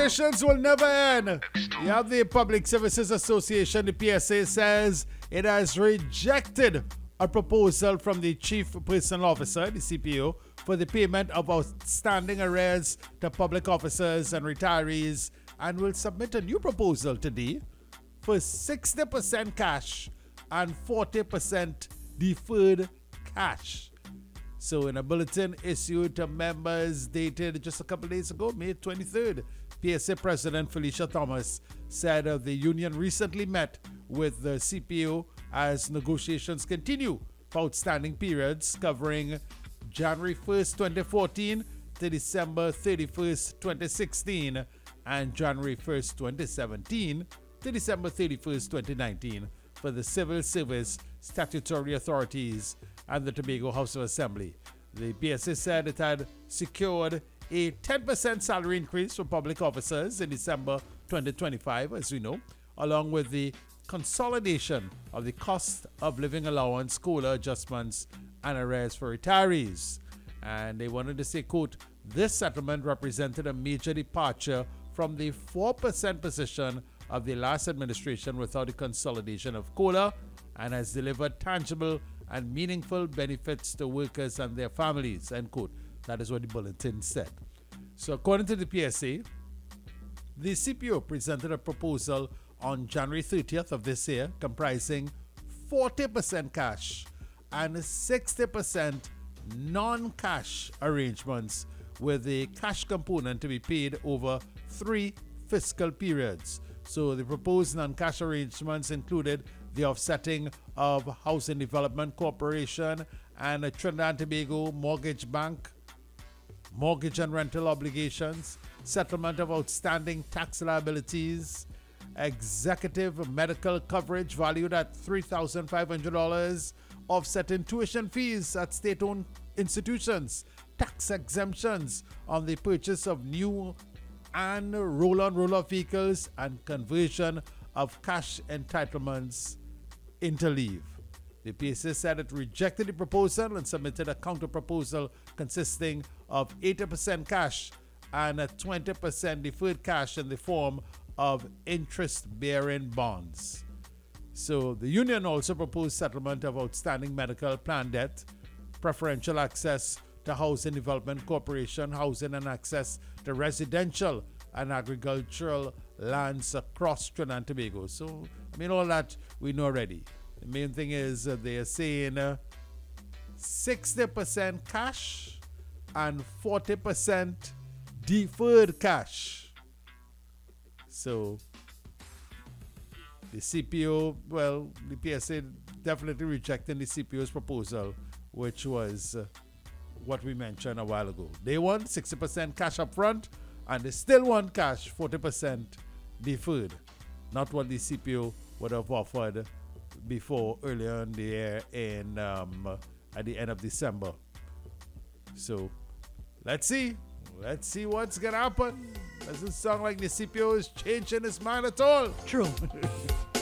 Negotiations will never end. You have the Public Services Association, the PSA, says it has rejected a proposal from the Chief Personnel Officer, the CPO, for the payment of outstanding arrears to public officers and retirees, and will submit a new proposal today for 60% cash and 40% deferred cash. So in a bulletin issued to members dated just a couple days ago, May 23rd, PSA President Felicia Thomas said the union recently met with the CPO as negotiations continue for outstanding periods covering January 1st, 2014 to December 31st, 2016 and January 1st, 2017 to December 31st, 2019 for the civil service statutory authorities and the Tobago House of Assembly. The PSA said it had secured a 10% salary increase for public officers in December 2025, as we know, along with the consolidation of the cost of living allowance, COLA adjustments, and arrears for retirees. And they wanted to say, quote, this settlement represented a major departure from the 4% position of the last administration without the consolidation of COLA and has delivered tangible and meaningful benefits to workers and their families, end quote. That is what the bulletin said. So according to the PSA, the CPO presented a proposal on January 30th of this year comprising 40% cash and 60% non-cash arrangements with the cash component to be paid over 3 fiscal periods. So the proposed non-cash arrangements included the offsetting of Housing Development Corporation and a Trinidad and Tobago Mortgage Bank, mortgage and rental obligations, settlement of outstanding tax liabilities, executive medical coverage valued at $3,500, offsetting tuition fees at state-owned institutions, tax exemptions on the purchase of new and roll-on roll-off vehicles, and conversion of cash entitlements into leave. The PSA said it rejected the proposal and submitted a counter-proposal consisting of 80% cash and a 20% deferred cash in the form of interest-bearing bonds. So the union also proposed settlement of outstanding medical plan debt, preferential access to Housing Development Corporation, housing and access to residential and agricultural lands across Trinidad and Tobago. So, all that we know already. The main thing is they are saying 60% cash and 40% deferred cash. So, the CPO, the PSA definitely rejecting the CPO's proposal, which was what we mentioned a while ago. They want 60% cash up front, and they still want cash 40% deferred. Not what the CPO would have offered before earlier in the year at the end of December. So let's see what's gonna happen. Doesn't sound like the CPO is changing his mind at all. True.